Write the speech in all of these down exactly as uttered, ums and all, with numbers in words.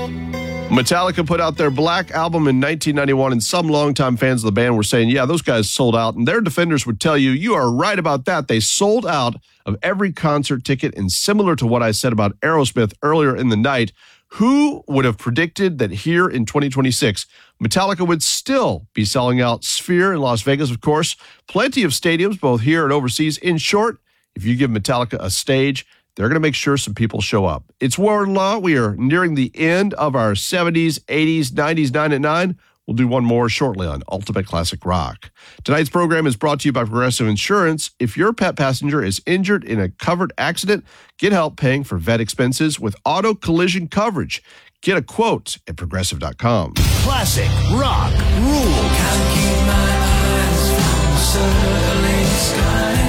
Metallica put out their Black Album in nineteen ninety-one, and some longtime fans of the band were saying, yeah, those guys sold out. And their defenders would tell you, you are right about that. They sold out of every concert ticket. And similar to what I said about Aerosmith earlier in the night, who would have predicted that here in twenty twenty-six, Metallica would still be selling out Sphere in Las Vegas, of course, plenty of stadiums, both here and overseas. In short, if you give Metallica a stage, they're going to make sure some people show up. It's War and Law. We are nearing the end of our seventies, eighties, nineties, nine at nine. We'll do one more shortly on Ultimate Classic Rock. Tonight's program is brought to you by Progressive Insurance. If your pet passenger is injured in a covered accident, get help paying for vet expenses with auto collision coverage. Get a quote at progressive dot com. Classic Rock rules. Can't keep my eyes from the circling sky.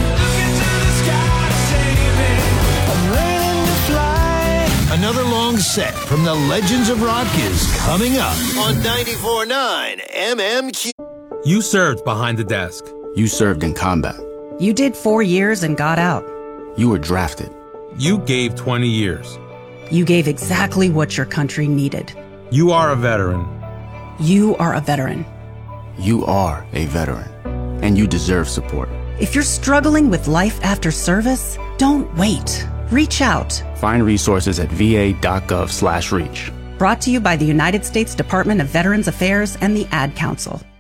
Another long set from the Legends of Rock is coming up on ninety-four point nine M M Q. You served behind the desk. You served in combat. You did four years and got out. You were drafted. You gave twenty years. You gave exactly what your country needed. You are a veteran. You are a veteran. You are a veteran, and you deserve support. If you're struggling with life after service, don't wait. Reach out. Find resources at va.gov slash reach. Brought to you by the United States Department of Veterans Affairs and the Ad Council.